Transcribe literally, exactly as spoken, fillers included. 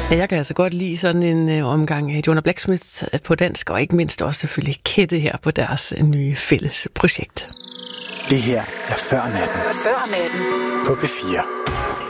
Ja, jeg kan altså godt lide sådan en øh, omgang af Jonah Blacksmith på dansk, og ikke mindst også selvfølgelig Kette her på deres øh, nye fælles projekt. Det her er Før Natten. Før Natten. På P fire.